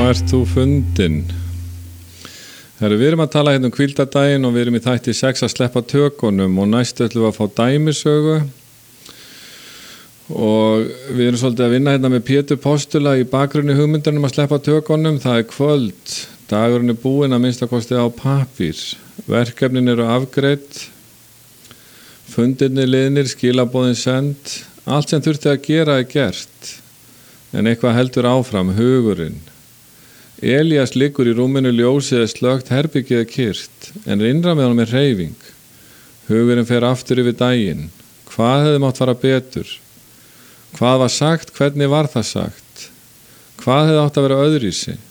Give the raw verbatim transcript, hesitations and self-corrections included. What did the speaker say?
ert þú fundin? Herru, við erum að tala hérna um hvíldardaginn og við erum í þætti sex að sleppa tökunum og næstu ætlum við að fá dæmisögu og við erum svolítið að vinna hérna með Pétur Postula í bakgrunni hugmyndunum að sleppa tökunum. Það er kvöld, dagurinn er búinn að minnsta kosti á pappír, verkefnin eru afgreidd, fundirnir liðnir, skilaboðin send, allt sem þurfti að gera er gert, en eitthvað heldur áfram, hugurinn. Elías liggur í rúminu, ljósið er slögt, herbergið er kyrrt, en innra með honum er hreyfing. Hugurinn fer aftur yfir daginn. Hvað hefði mátt fara betur? Hvað var sagt, hvernig var það sagt? Hvað hefði átt að vera öðruvísi?